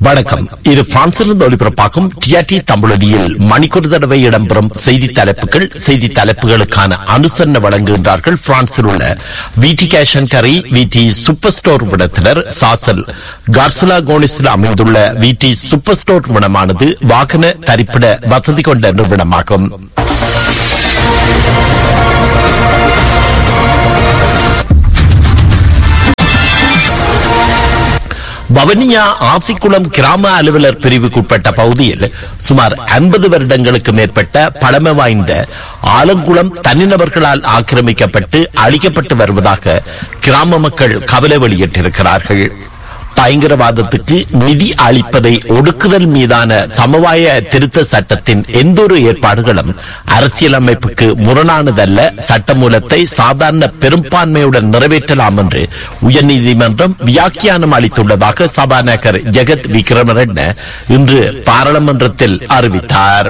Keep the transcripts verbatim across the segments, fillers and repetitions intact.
வணக்கம். இது பிரான்சிலிருந்து ஒளிபரப்பாகும் டிஆர்டி தமிழொலியில் மணிக்கொரு தடவை இடம்பெறும் செய்தி தலைப்புகள். செய்தி தலைப்புகளுக்கான அனுசரணை வழங்குகின்றார்கள் பிரான்சில் உள்ள விடி கேஷ் அண்ட் கரி விடி சூப்பர் ஸ்டோர் விடத்தினர். சாசல் கார்சலா கோனிஸில் அமைந்துள்ள விடி சூப்பர் ஸ்டோர் விடமானது வாகன தரிப்பிட வசதி கொண்ட நிறுவனமாகும். வவுனியா ஆசிக்குளம் கிராம அலுவலர் பிரிவுக்குட்பட்ட பகுதியில் சுமார் ஐம்பது வருடங்களுக்கு மேற்பட்ட பழமை வாய்ந்த ஆலங்குளம் தனிநபர்களால் ஆக்கிரமிக்கப்பட்டு அழிக்கப்பட்டு வருவதாக கிராம மக்கள் கவலை வெளியிட்டிருக்கிறார்கள். பயங்கரவாதத்துக்கு நிதி அளிப்பதை ஒடுக்குதல் மீதான சமவாய திருத்த சட்டத்தின் எந்தொரு ஏற்பாடுகளும் அரசியலமைப்புக்கு முரணானதல்ல, சட்டமூலத்தை சாதாரண பெரும்பான்மையுடன் நிறைவேற்றலாம் என்று உயர்நீதிமன்றம் வியாக்கியானம் அளித்துள்ளதாக சபாநாயகர் ஜெகத் விக்ரமரெட்ன இன்று பாராளுமன்றத்தில் அறிவித்தார்.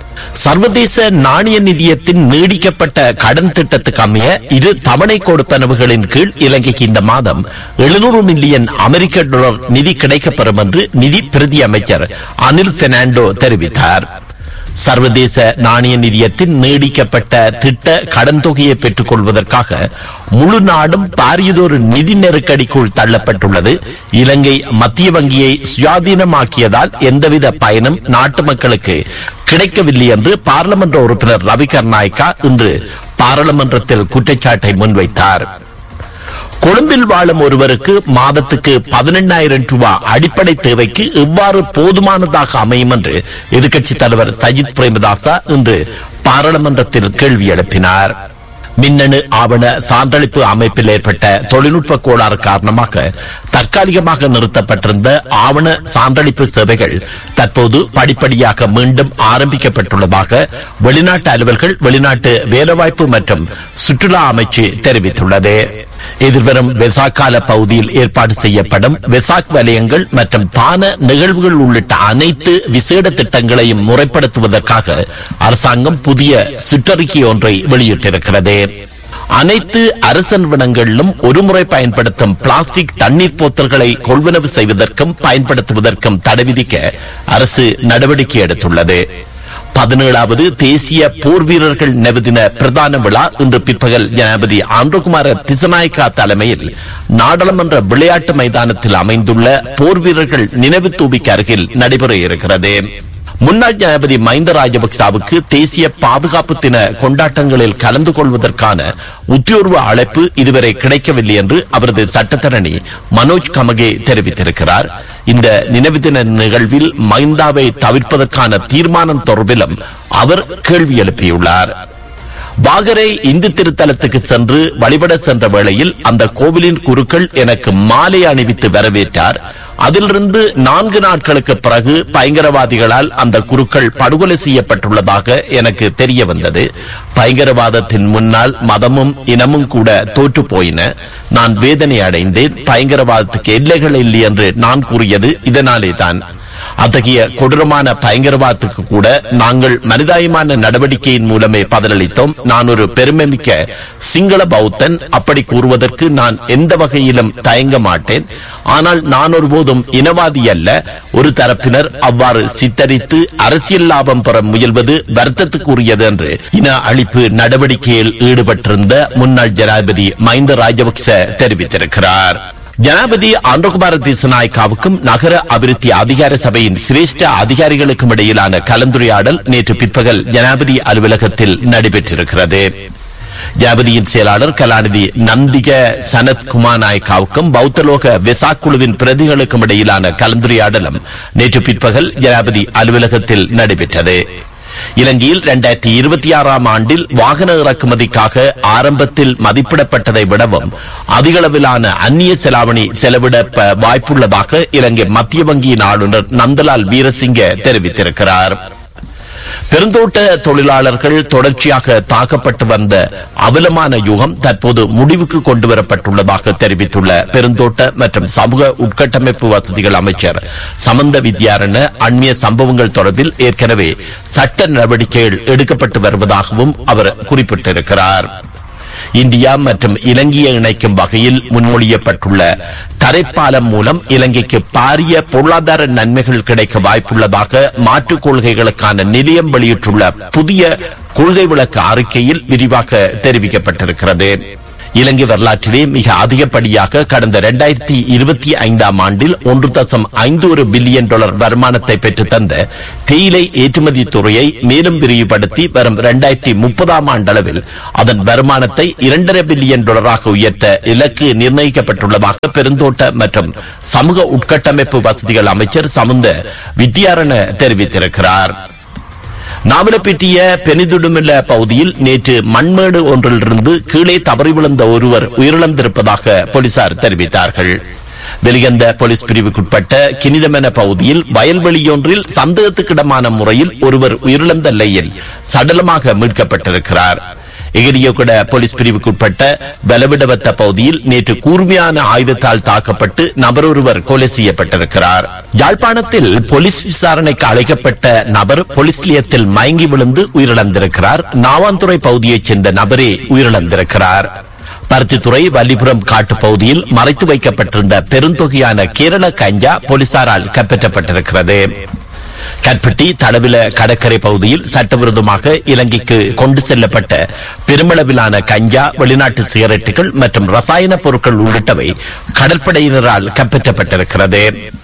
சர்வதேச நாணய நிதியத்தின் நீடிக்கப்பட்ட கடன் திட்டத்துக்கு அமைய இரு தவணை கொடுப்பனவுகளின் கீழ் இலங்கைக்கு இந்த மாதம் எழுநூறு மில்லியன் அமெரிக்க டாலர் நிதி கிடைக்கப்பெறும் என்று நிதி பிரதி அமைச்சர் அனில் பெர்னாண்டோ தெரிவித்தார். சர்வதேச நாணய நிதியத்தின் நீடிக்கப்பட்ட திட்ட கடன் தொகையை பெற்றுக் கொள்வதற்காக முழு நாடும் பாரியதொரு நிதி நெருக்கடிக்குள் தள்ளப்பட்டுள்ளது. இலங்கை மத்திய வங்கியை சுயாதீனமாக்கியதால் எந்தவித பயனும் நாட்டு மக்களுக்கு கிடைக்கவில்லை என்று பாராளுமன்ற உறுப்பினர் ரவி கர்நாயக்கா இன்று பாராளுமன்றத்தில் குற்றச்சாட்டை முன்வைத்தார். கொழும்பில் வாழும் ஒருவருக்கு மாதத்துக்கு பதினெண்ணாயிரம் ரூபாய் அடிப்படை தேவைக்கு எவ்வாறு போதுமானதாக அமையும் என்று எதிர்க்கட்சித் தலைவர் சஜித் பிரேமதாசா இன்று பாராளுமன்றத்தில் கேள்வி எழுப்பினார். மின்னணு ஆவண சான்றளிப்பு அமைப்பில் ஏற்பட்ட தொழில்நுட்ப கோளாறு காரணமாக தற்காலிகமாக நிறுத்தப்பட்டிருந்த ஆவண சான்றளிப்பு சேவைகள் தற்போது படிப்படியாக மீண்டும் ஆரம்பிக்கப்பட்டுள்ளதாக வெளிநாட்டு அலுவல்கள், வெளிநாட்டு வேலைவாய்ப்பு மற்றும் சுற்றுலா அமைச்சு தெரிவித்துள்ளது. எதிர்வரும் வெசாக் கால பகுதியில் ஏற்பாடு செய்யப்படும் வெசாக் வலயங்கள் மற்றும் தான நிகழ்வுகள் உள்ளிட்ட அனைத்து விசேட திட்டங்களையும் முறைப்படுத்துவதற்காக அரசாங்கம் புதிய சுற்றறிக்கை ஒன்றை வெளியிட்டிருக்கிறது. அனைத்து அரசு நிறுவனங்களிலும் ஒருமுறை பயன்படுத்தும் பிளாஸ்டிக் தண்ணீர் போத்தல்களை கொள்வனவு செய்வதற்கும் பயன்படுத்துவதற்கும் தடை விதிக்க அரசு நடவடிக்கை எடுத்துள்ளது. பதினேழாவது தேசிய போர் வீரர்கள் நினைவு தின பிரதான விழா இன்று பிற்பகல் ஜனாதிபதி ஆந்திரகுமார திசநாயக்கா தலைமையில் நாடாளுமன்ற விளையாட்டு மைதானத்தில் அமைந்துள்ள போர் வீரர்கள் நினைவு தூபிக்கு அருகில் நடைபெற இருக்கிறது. முன்னாள் ஜனாதிபதி மஹிந்த ராஜபக்சவுக்கு தேசிய பாதுகாப்பு தின கொண்டாட்டங்களில் கலந்து கொள்வதற்கான உத்தியோர்வ அழைப்பு இதுவரை கிடைக்கவில்லை என்று அவரது சட்டத்தரணி மனோஜ் கமகே தெரிவித்திருக்கிறார். இந்த நினைவு தின நிகழ்வில் மஹிந்தாவை தவிர்ப்பதற்கான தீர்மானம் தொடர்பிலும் அவர் கேள்வி எழுப்பியுள்ளார். வாகரை இந்து திருத்தலத்துக்கு சென்று வழிபட சென்ற வேளையில் அந்த கோவிலின் குருக்கள் எனக்கு மாலை அணிவித்து வரவேற்றார். அதிலிருந்து நான்கு நாட்களுக்கு பிறகு பயங்கரவாதிகளால் அந்த குருக்கள் படுகொலை செய்யப்பட்டுள்ளதாக எனக்கு தெரிய வந்தது. பயங்கரவாதத்தின் முன்னால் மதமும் இனமும் கூட தோற்று போயின. நான் வேதனை அடைந்தேன். பயங்கரவாதத்துக்கு எல்லைகள் இல்லை என்று நான் கூறியது இதனாலே தான். அத்தகைய கொடூரமான பயங்கரவாதத்துக்கு கூட நாங்கள் மனிதாயமான நடவடிக்கையின் மூலமே பதிலளித்தோம். நான் ஒரு பெருமைமிக்க சிங்கள பௌத்தன். அப்படி கூறுவதற்கு நான் எந்த வகையிலும் தயங்க மாட்டேன். ஆனால் நான் ஒருபோதும் இனவாதி அல்ல. ஒரு தரப்பினர் அவ்வாறு சித்தரித்து அரசியல் லாபம் பெற முயல்வது வருத்தத்துக்குரியது என்று இன அழிப்பு நடவடிக்கையில் ஈடுபட்டிருந்த முன்னாள் ஜனாதிபதி மஹிந்த ராஜபக்ச தெரிவித்திருக்கிறார். ஜனாதிபதி ஆந்திரகுமார திசநாயக்காவுக்கும் நகர அபிவிருத்தி அதிகார சபையின் சிரேஷ்ட அதிகாரிகளுக்கும் இடையிலான கலந்துரையாடல் நேற்று பிற்பகல் ஜனாதிபதி அலுவலகத்தில் நடைபெற்றிருக்கிறது. ஜனாதிபதியின் செயலாளர் கலாநிதி நந்திக சனத் குமார் நாயக்காவுக்கும் பௌத்தலோக வெசாக் குழுவின் பிரதிகளுக்கும் இடையிலான கலந்துரையாடலும் நேற்று பிற்பகல் ஜனாதிபதி அலுவலகத்தில் நடைபெற்றது. இலங்கையில் இரண்டாயிரத்தி இருபத்தி ஆறாம் ஆண்டில் வாகன இறக்குமதிக்காக ஆரம்பத்தில் மதிப்பிடப்பட்டதை விடவும் அதிகளவிலான அந்நிய செலாவணி செலவிட வாய்ப்புள்ளதாக இலங்கை மத்திய வங்கியின் ஆளுநர் நந்தலால் வீரசிங்க தெரிவித்திருக்கிறார். பெருந்தோட்ட தொழிலாளர்கள் தொடர்ச்சியாக தாக்கப்பட்டு வந்த அவலமான யுகம் தற்போது முடிவுக்கு கொண்டுவரப்பட்டுள்ளதாக தெரிவித்துள்ள பெருந்தோட்ட மற்றும் சமூக உட்கட்டமைப்பு வசதிகள் அமைச்சர் சமந்த வித்யாரண அண்மைய சம்பவங்கள் தொடர்பில் ஏற்கனவே சட்ட நடவடிக்கைகள் எடுக்கப்பட்டு வருவதாகவும் அவர் குறிப்பிட்டிருக்கிறார். இந்தியா மற்றும் இலங்கையை இணைக்கும் வகையில் முன்மொழியப்பட்டுள்ள தரைப்பாலம் மூலம் இலங்கைக்கு பாரிய பொருளாதார நன்மைகள் கிடைக்க வாய்ப்புள்ளதாக மாற்றுக் கொள்கைகளுக்கான நிலையம் வெளியிட்டுள்ள புதிய கொள்கை விளக்க அறிக்கையில் விரிவாக தெரிவிக்கப்பட்டிருக்கிறது. இலங்கை வரலாற்றிலே மிக அதிகப்படியாக கடந்த இரண்டாயிரத்தி இருபத்தி ஐந்தாம் ஆண்டில் ஒன்று தசம் ஐந்து ஒரு பில்லியன் டாலர் வருமானத்தை பெற்று தந்த தேயிலை ஏற்றுமதி துறையை மேலும் விரிவுபடுத்தி வரும் இரண்டாயிரத்தி முப்பதாம் ஆண்டளவில் அதன் வருமானத்தை இரண்டரை பில்லியன் டாலராக உயர்த்த இலக்கு நிர்ணயிக்கப்பட்டுள்ளதாக பெருந்தோட்ட மற்றும் சமூக உட்கட்டமைப்பு வசதிகள் அமைச்சர் சமுந்த வித்யாரண தெரிவித்திருக்கிறார். நாவலப்பிட்டிய பெனிதுடுமில்ல பகுதியில் நேற்று மண்மேடு ஒன்றிலிருந்து கீழே தவறி விழுந்த ஒருவர் உயிரிழந்திருப்பதாக போலீசார் தெரிவித்தார்கள். வெளிகந்த போலீஸ் பிரிவுக்குட்பட்ட கினிதமென பகுதியில் வயல்வெளியொன்றில் சந்தேகத்துக்கிடமான முறையில் ஒருவர் உயிரிழந்த நிலையில் சடலமாக மீட்கப்பட்டிருக்கிறார். எகிரியகுட போலீஸ் பிரிவுக்குட்பட்ட பலவிடவத்த பகுதியில் நேற்று கூர்மையான ஆயுதத்தால் தாக்கப்பட்டு நபர் ஒருவர் கொலை செய்யப்பட்டிருக்கிறார். யாழ்ப்பாணத்தில் போலீஸ் விசாரணைக்கு அழைக்கப்பட்ட நபர் போலீஸ் நிலையத்தில் மயங்கி விழுந்து உயிரிழந்திருக்கிறார். நாவாந்துறை பகுதியைச் சேர்ந்த நபரே உயிரிழந்திருக்கிறார். பருத்தித்துறை வல்லிபுரம் காட்டு பகுதியில் மறைத்து வைக்கப்பட்டிருந்த பெருந்தொகையான கேரள கஞ்சா போலீசாரால் கைப்பற்றப்பட்டிருக்கிறது. கற்பட்டி தடவில கடற்கரை பகுதியில் சட்டவிரோதமாக இலங்கைக்கு கொண்டு செல்லப்பட்ட பெருமளவிலான கஞ்சா, வெளிநாட்டு சிகரெட்டுகள் மற்றும் ரசாயன பொருட்கள் உள்ளிட்டவை கடற்படையினரால் கைப்பற்றப்பட்டிருக்கிறது.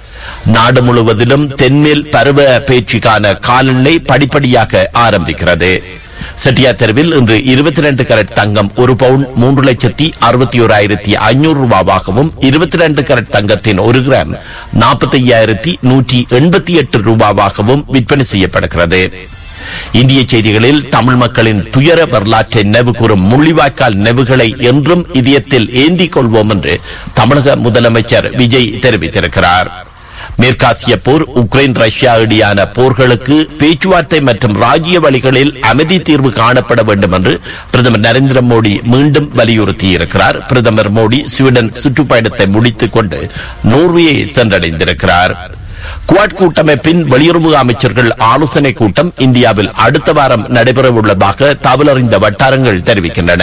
நாடு முழுவதிலும் தென்மேல் பருவ பேச்சுக்கான காலநிலை படிப்படியாக ஆரம்பிக்கிறது. செட்டியார் தெருவில் இன்று இருபத்தி இரண்டு கரட் தங்கம் ஒரு பவுன் மூன்று லட்சத்தி அறுபத்தி ஓராயிரத்தி ஐநூறு ரூபாவாகவும், இருபத்தி இரண்டு கரட் தங்கத்தின் ஒரு கிராம் நாற்பத்தி ஐயாயிரத்தி நூற்றி எண்பத்தி எட்டு ரூபாவாகவும் விற்பனை செய்யப்படுகிறது. இந்திய செய்திகளில் தமிழ் மக்களின் துயர வரலாற்றை நினைவு கூறும் முள்ளிவாய்க்கால் நினைவுகளை என்றும் இதயத்தில் ஏந்திக் கொள்வோம் என்று தமிழக முதலமைச்சர் விஜய் தெரிவித்திருக்கிறார். மேற்காசிய போர், உக்ரைன் ரஷ்யா இடையான போர்களுக்கு பேச்சுவார்த்தை மற்றும் ராஜ்ய வழிகளில் அமைதி தீர்வு காணப்பட வேண்டும் என்று பிரதமர் நரேந்திர மோடி மீண்டும் வலியுறுத்தியிருக்கிறார். பிரதமர் மோடி ஸ்வீடன் சுற்றுப்பயணத்தை முடித்துக் கொண்டு நோர்வேயை சென்றடைந்திருக்கிறார். குவாட் கூட்டமைப்பின் வெளியுறவு அமைச்சர்கள் ஆலோசனை கூட்டம் இந்தியாவில் அடுத்த வாரம் நடைபெறவுள்ளதாக தகவலறிந்த வட்டாரங்கள் தெரிவிக்கின்றன.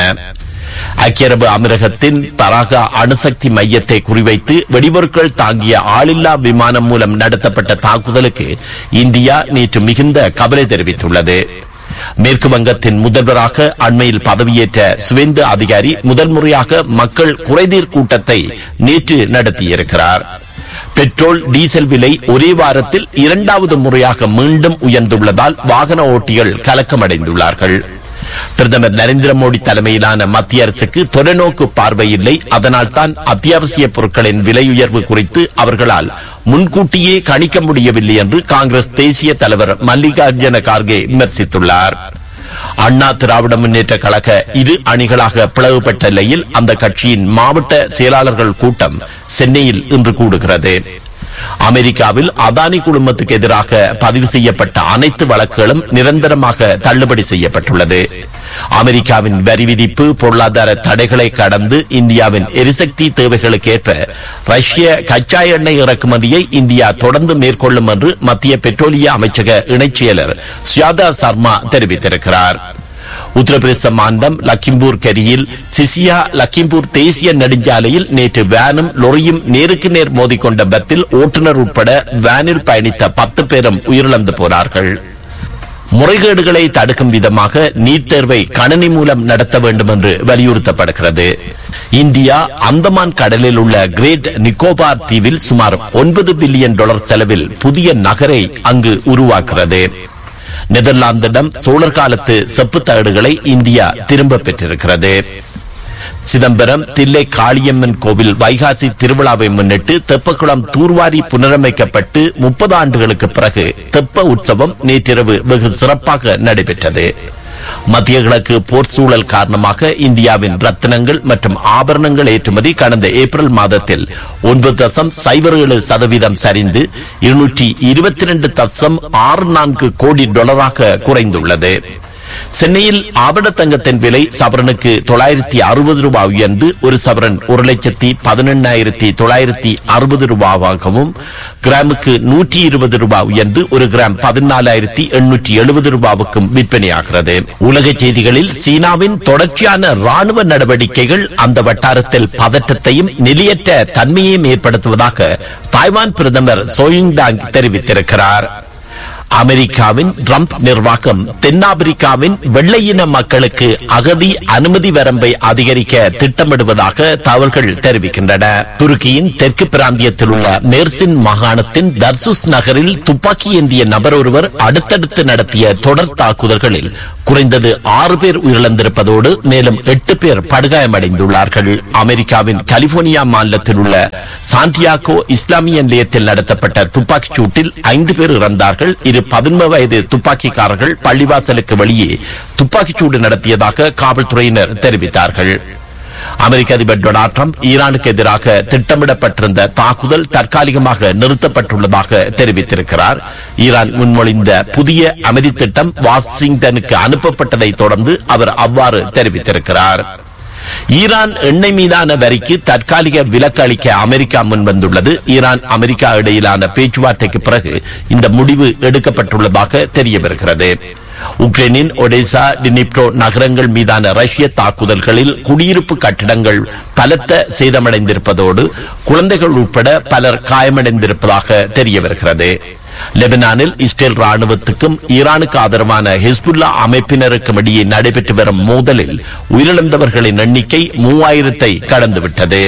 ஐக்கிய அரபு அமீரகத்தின் பராகா அணுசக்தி மையத்தை குறிவைத்து வெடிபொருட்கள் தாங்கிய ஆளில்லா விமானம் மூலம் நடத்தப்பட்ட தாக்குதலுக்கு இந்தியா நேற்று மிகுந்த கவலை தெரிவித்துள்ளது. மேற்கு வங்கத்தின் முதல்வராக அண்மையில் பதவியேற்ற சுவேந்து அதிகாரி முதல் முறையாக மக்கள் குறைதீர் கூட்டத்தை நேற்று நடத்தியிருக்கிறார். பெட்ரோல், டீசல் விலை ஒரே வாரத்தில் இரண்டாவது முறையாக மீண்டும் உயர்ந்துள்ளதால் வாகன ஓட்டிகள் கலக்கமடைந்துள்ளார்கள். பிரதமர் நரேந்திர மோடி தலைமையிலான மத்திய அரசுக்கு தொலைநோக்கு பார்வை இல்லை. அதனால் தான் அத்தியாவசிய பொருட்களின் விலை உயர்வு குறித்து அவர்களால் முன்கூட்டியே கணிக்க முடியவில்லை என்று காங்கிரஸ் தேசிய தலைவர் மல்லிகார்ஜுன கார்கே விமர்சித்துள்ளார். அண்ணா திராவிட முன்னேற்ற கழக இரு அணிகளாக பிளவுபட்ட நிலையில் அந்த கட்சியின் மாவட்ட செயலாளர்கள் கூட்டம் சென்னையில் இன்று கூடுகிறது. அமெரிக்காவில் அதானி குழுமத்துக்கு எதிராக பதிவு செய்யப்பட்ட அனைத்து வழக்குகளும் நிரந்தரமாக தள்ளுபடி செய்யப்பட்டுள்ளது. அமெரிக்காவின் வரி விதிப்பு, பொருளாதார தடைகளை கடந்து இந்தியாவின் எரிசக்தி தேவைகளுக்கேற்ப ரஷ்ய கச்சா எண்ணெய் இறக்குமதியை இந்தியா தொடர்ந்து மேற்கொள்ளும் என்று மத்திய பெட்ரோலிய அமைச்சக இணைச் செயலர் சுயாதா சர்மா தெரிவித்திருக்கிறார். உத்தரப்பிரதேச மாநிலம் லக்கிம்பூர் கரியில் சிசியா லக்கிம்பூர் தேசிய நெடுஞ்சாலையில் நேற்று வேனும் லொரியும் நேருக்கு நேர் மோதிக்கொண்ட விபத்தில் ஓட்டுநர் உட்பட வேனில் பயணித்த பத்து பேரும் உயிரிழந்து போனார்கள். முறைகேடுகளை தடுக்கும் விதமாக நீட் தேர்வை கணனி மூலம் நடத்த வேண்டும் என்று வலியுறுத்தப்படுகிறது. இந்தியா அந்தமான் கடலில் உள்ள கிரேட் நிக்கோபார் தீவில் சுமார் ஒன்பது பில்லியன் டாலர் செலவில் புதிய நகரை அங்கு உருவாக்குகிறது. நெதர்லாந்திடம் சோழர் காலத்து செப்பு தகடுகளை இந்தியா திரும்ப பெற்றிருக்கிறது. சிதம்பரம் தில்லை காளியம்மன் கோவில் வைகாசி திருவிழாவை முன்னிட்டு தெப்பக்குளம் தூர்வாரி புனரமைக்கப்பட்டு முப்பது ஆண்டுகளுக்கு பிறகு தெப்ப உற்சவம் நேற்றிரவு வெகு சிறப்பாக நடைபெற்றது. மத்திய கிழக்கு போர் சூழல் காரணமாக இந்தியாவின் ரத்தினங்கள் மற்றும் ஆபரணங்கள் ஏற்றுமதி கடந்த ஏப்ரல் மாதத்தில் ஒன்பது தசம் சைபர் ஏழு சதவீதம் சரிந்து இருநூற்றி இருபத்தி இரண்டு தசம் ஆறு நான்கு கோடி டாலராக குறைந்துள்ளது. சென்னையில் ஆபண தங்கத்தின் விலை சவரனுக்கு தொள்ளாயிரத்தி அறுபது ரூபாய் உயர்ந்து ஒரு சவரன் ஒரு லட்சத்தி பதினெண்ணாயிரத்தி தொள்ளாயிரத்தி அறுபது ரூபாவாகவும் கிராமுக்கு நூற்றி இருபது ரூபாய் உயர்ந்து ஒரு கிராம் பதினாலாயிரத்தி எண்ணூற்றி எழுபது ரூபாவுக்கும் விற்பனையாகிறது. உலக செய்திகளில் சீனாவின் தொடர்ச்சியான ராணுவ நடவடிக்கைகள் அந்த வட்டாரத்தில் பதற்றத்தையும் நிலையற்ற தன்மையையும் ஏற்படுத்துவதாக தாய்வான் பிரதமர் சோயுங்டாங் தெரிவித்திருக்கிறார். அமெரிக்காவின் ட்ரம்ப் நிர்வாகம் தென்னாப்பிரிக்காவின் வெள்ளையின மக்களுக்கு அகதி அனுமதி வரம்பை அதிகரிக்க திட்டமிடுவதாக தகவல்கள் தெரிவிக்கின்றன. துருக்கியின் தெற்கு பிராந்தியத்தில் உள்ள மேர்சின் மாகாணத்தின் தர்சுஸ் நகரில் துப்பாக்கி ஏந்திய நபர் ஒருவர் அடுத்தடுத்து நடத்திய தொடர் தாக்குதல்களில் குறைந்தது ஆறு பேர் உயிரிழந்திருப்பதோடு மேலும் எட்டு பேர் படுகாயமடைந்துள்ளார்கள். அமெரிக்காவின் கலிபோர்னியா மாநிலத்தில் உள்ள சாண்டியாகோ இஸ்லாமிய நிலையத்தில் நடத்தப்பட்ட துப்பாக்கிச் சூட்டில் ஐந்து பேர் இறந்தார்கள். இரு பதினொன்று வயது துப்பாக்கிக்காரர்கள் பள்ளிவாசலுக்கு வெளியே துப்பாக்கிச் சூடு நடத்தியதாக காவல்துறையினர் தெரிவித்தார்கள். அமெரிக்க அதிபர் டொனால்ட் ட்ரம்ப் ஈரானுக்கு எதிராக திட்டமிடப்பட்டிருந்த தாக்குதல் தற்காலிகமாக நிறுத்தப்பட்டுள்ளதாக தெரிவித்திருக்கிறார். ஈரான் முன்மொழிந்த புதிய அமைதி திட்டம் வாஷிங்டனுக்கு அனுப்பப்பட்டதை தொடர்ந்து அவர் அவ்வாறு தெரிவித்திருக்கிறார். ஈரான் எண்ணெய் மீதான வரிக்கு தற்காலிக விலக்கு அளிக்க அமெரிக்கா முன்வந்துள்ளது. ஈரான் அமெரிக்கா இடையிலான பேச்சுவார்த்தைக்கு பிறகு இந்த முடிவு எடுக்கப்பட்டுள்ளதாக தெரிய வருகிறது. உக்ரைனின் ஒடேசா டினிப்ரோ நகரங்கள் மீதான ரஷ்ய தாக்குதல்களில் குடியிருப்பு கட்டிடங்கள் பலத்த சேதமடைந்திருப்பதோடு குழந்தைகள் உட்பட பலர் காயமடைந்திருப்பதாக தெரிய வருகிறது. லெபனானில் இஸ்ரேல் ராணுவத்துக்கும் ஈரானுக்கு ஆதரவான ஹிஸ்புல்லா அமைப்பினருக்கும் இடையே நடைபெற்று வரும் மோதலில் உயிரிழந்தவர்களின் எண்ணிக்கை மூவாயிரத்தை கடந்துவிட்டது.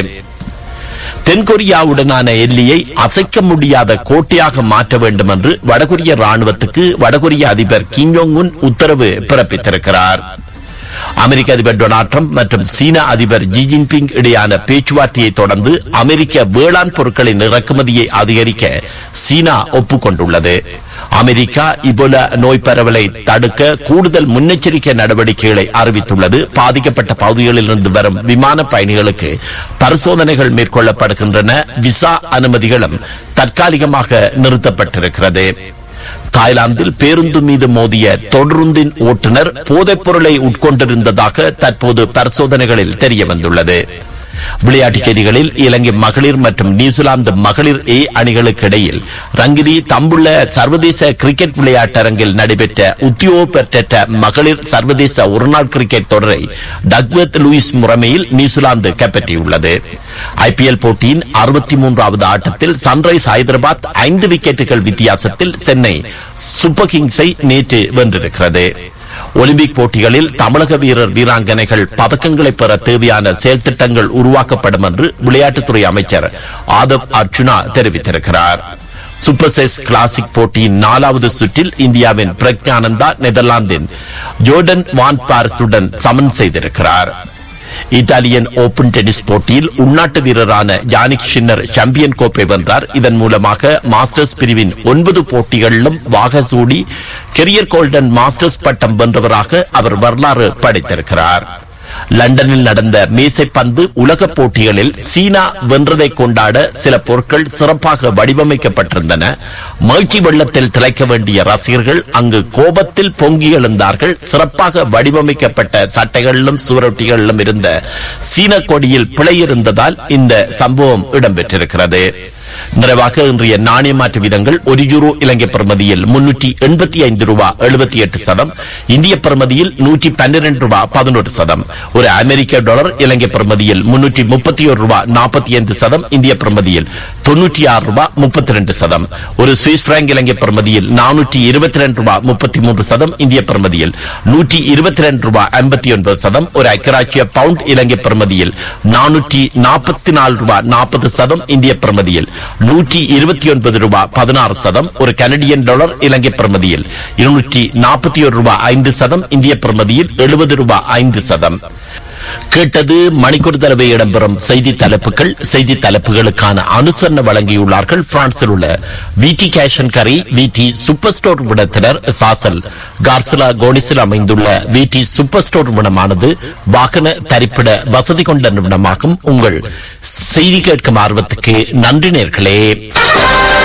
தென்கொரியாவுடனான எல்லையை அசைக்க முடியாத கோட்டையாக மாற்ற வேண்டும் என்று வடகொரிய ராணுவத்துக்கு வடகொரிய அதிபர் கிம் ஜோங் உன் உத்தரவு பிறப்பித்திருக்கிறார். அமெரிக்க அதிபர் டொனால்ட் ட்ரம்ப் மற்றும் சீன அதிபர் ஜி ஜின்பிங் இடையான பேச்சுவார்த்தையை தொடர்ந்து அமெரிக்க வேளாண் பொருட்களின் இறக்குமதியை அதிகரிக்க சீனா ஒப்புக்கொண்டுள்ளது. அமெரிக்கா இபோலா நோய் பரவலை தடுக்க கூடுதல் முன்னெச்சரிக்கை நடவடிக்கைகளை அறிவித்துள்ளது. பாதிக்கப்பட்ட பகுதிகளில் இருந்து வரும் விமான பயணிகளுக்கு பரிசோதனைகள் மேற்கொள்ளப்படுகின்றன. விசா அனுமதிகளும் தற்காலிகமாக நிறுத்தப்பட்டிருக்கிறது. தாய்லாந்தில் பேருந்து மீது மோதிய தொடருந்தின் ஓட்டுநர் போதைப் பொருளை உட்கொண்டிருந்ததாக தற்போது பரிசோதனைகளில் தெரிய வந்துள்ளது. விளையாட்டுச் செய்திகளில் இலங்கை மகளிர் மற்றும் நியூசிலாந்து மகளிர் ஏ அணிகளுக்கு இடையில் ரங்கிரி தம்புள்ள சர்வதேச கிரிக்கெட் விளையாட்டரங்கில் நடைபெற்ற உத்தியோக பெற்ற மகளிர் சர்வதேச ஒருநாள் கிரிக்கெட் தொடரை டக்வர்த் லூயிஸ் முறைமையில் நியூசிலாந்து கைப்பற்றியுள்ளது. ஐபிஎல் போட்டியின் அறுபத்தி மூன்றாவது ஆட்டத்தில் சன்ரைஸ் ஹைதராபாத் ஐந்து விக்கெட்டுகள் வித்தியாசத்தில் சென்னை சூப்பர் கிங்ஸை நேற்று வென்றிருக்கிறது. ஒலிம்பிக் போட்டிகளில் தமிழக வீரர் வீராங்கனைகள் பதக்கங்களை பெற தேவையான செயல் திட்டங்கள் உருவாக்கப்படும் என்று விளையாட்டுத்துறை அமைச்சர் ஆதவ் அர்ஜுனா தெரிவித்திருக்கிறார். சூப்பர் செஸ் கிளாசிக் போட்டியின் நாலாவது சுற்றில் இந்தியாவின் பிரக்ஞானந்தா நெதர்லாந்தின் ஜோர்டன் வான் பாரிஸுடன் சமன் செய்திருக்கிறார். இத்தாலியன் ஓபன் டென்னிஸ் போட்டியில் உள்நாட்டு வீரரான யானிக் ஷின்னர் சாம்பியன் கோப்பை வென்றார். இதன் மூலமாக மாஸ்டர்ஸ் பிரிவின் ஒன்பது போட்டிகளிலும் வாக சூடி கெரியர் கோல்டன் மாஸ்டர்ஸ் பட்டம் வென்றவராக அவர் வரலாறு படைத்திருக்கிறார். லண்டனில் நடந்த மேசைப்பந்து உலக போட்டிகளில் சீனா வென்றதை கொண்டாட சில பொருட்கள் சிறப்பாக வடிவமைக்கப்பட்டிருந்தன. மகிழ்ச்சி வெள்ளத்தில் திளைக்க வேண்டிய ரசிகர்கள் அங்கு கோபத்தில் பொங்கி எழுந்தார்கள். சிறப்பாக வடிவமைக்கப்பட்ட சட்டைகளிலும் சுவரொட்டிகளிலும் இருந்த சீன கொடியில் பிழை இருந்ததால் இந்த சம்பவம் இடம்பெற்றிருக்கிறது. நிறைவாக இன்றைய நாணய மாற்று வீதங்கள் ஒரு யூரோ இலங்கை பிரமதியில் முன்னூற்றி எண்பத்தி ஐந்து ரூபாய் எழுபத்தி எட்டு சதம், இந்திய பிரமதியில் நூற்றி பன்னிரண்டு ரூபாய் பதினொரு சதம். ஒரு அமெரிக்க டாலர் இலங்கை பிரமதியில் முன்னூற்றி முப்பத்தி ஒரு ரூபாய் நாற்பத்தி ஐந்து சதம், இந்திய பிரமதியில் தொன்னூற்றி ஆறு ரூபாய் முப்பத்தி ரெண்டு சதம். ஒரு சுவிஸ் பிராங்க் இலங்கை பிரமதியில் நானூற்றி இருபத்தி ரெண்டு ரூபாய் முப்பத்தி மூன்று சதம், இந்திய பிரமதியில் நூற்றி இருபத்தி ரெண்டு ரூபாய் ஐம்பத்தி ஒன்பது சதம். ஒரு ஐக்கியராட்சிய பவுண்ட் இலங்கை பிரமதியில் நானூற்றி நாற்பத்தி நாலு ரூபாய் நாற்பது சதம், இந்திய பிரமதியில் நூற்றி இருபத்தி ஒன்பது ரூபாய் பதினாறு சதம். ஒரு கனடியன் டாலர் இலங்கை பிரமதியில் இருநூற்றி நாற்பத்தி ஒரு ரூபாய் ஐந்து சதம், இந்திய பிரமதியில் எழுபது ரூபாய் ஐந்து சதம். கேட்டது மணிக்கூர் தடவை இடம்பெறும் செய்தி தலைப்புகள். செய்தி தலைப்புகளுக்கான அனுசரணை வழங்கியுள்ளார்கள் பிரான்சில் உள்ள விடி கேஷன் கரி விடி சூப்பர் ஸ்டோர் விடத்தினர் சாசல் கார்சலா கோனிஸில் அமைந்துள்ள விடி சூப்பர் ஸ்டோர் விடமானது வாகன தரிப்பிட வசதி கொண்ட நிறுவனமாகும். உங்கள் செய்தி கேட்கும் ஆர்வத்துக்கு நன்றி நேர்களே.